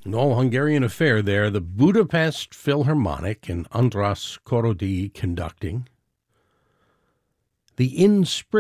An all-Hungarian affair there. The Budapest Philharmonic and András Korody conducting. The In Spring